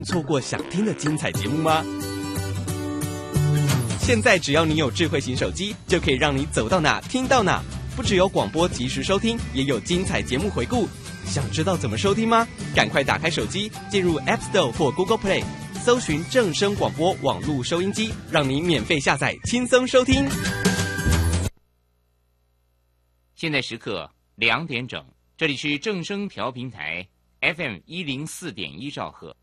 错过想听的精彩节目吗？现在只要你有智慧型手机，就可以让你走到哪听到哪。不只有广播及时收听，也有精彩节目回顾。想知道怎么收听吗？赶快打开手机，进入 App Store 或 Google Play， 搜寻正声广播网络收音机，让你免费下载，轻松收听。 现在时刻2点整，这里是正声调频台 FM104.1兆赫。